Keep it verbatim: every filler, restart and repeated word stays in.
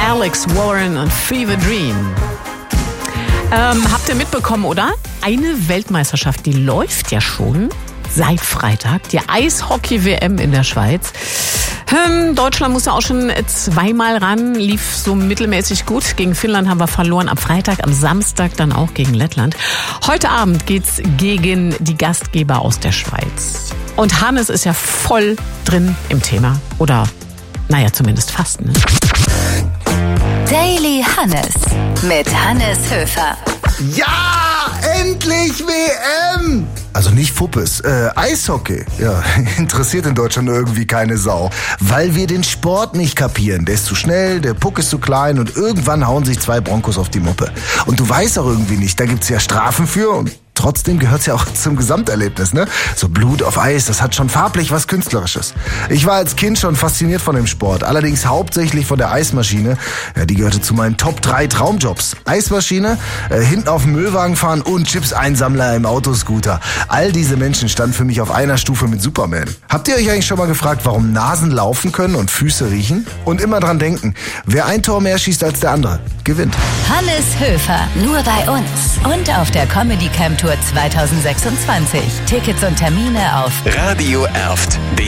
Alex Warren und Fever Dream. Ähm, habt ihr mitbekommen, oder? Eine Weltmeisterschaft, die läuft ja schon seit Freitag. Die Eishockey-W M in der Schweiz. Ähm, Deutschland musste auch schon zweimal ran, lief so mittelmäßig gut. Gegen Finnland haben wir verloren am Freitag, am Samstag dann auch gegen Lettland. Heute Abend geht's gegen die Gastgeber aus der Schweiz. Und Hannes ist ja voll drin im Thema. Oder, naja, zumindest fast, ne? Daily Hannes mit Hannes Höfer. Ja, endlich W M! Also nicht Fuppes, äh, Eishockey. Ja, interessiert in Deutschland irgendwie keine Sau. Weil wir den Sport nicht kapieren. Der ist zu schnell, der Puck ist zu klein und irgendwann hauen sich zwei Broncos auf die Muppe. Und du weißt auch irgendwie nicht, da gibt's ja Strafen für und trotzdem gehört's ja auch zum Gesamterlebnis, ne? So Blut auf Eis, das hat schon farblich was Künstlerisches. Ich war als Kind schon fasziniert von dem Sport, allerdings hauptsächlich von der Eismaschine. Ja, die gehörte zu meinen Top drei Traumjobs. Eismaschine, äh, hinten auf dem Müllwagen fahren und Chips-Einsammler im Autoscooter. All diese Menschen standen für mich auf einer Stufe mit Superman. Habt ihr euch eigentlich schon mal gefragt, warum Nasen laufen können und Füße riechen? Und immer dran denken, wer ein Tor mehr schießt als der andere, gewinnt. Hannes Höfer, nur bei uns und auf der Comedy Camp Tour zwanzig sechsundzwanzig. Tickets und Termine auf Radio Erft.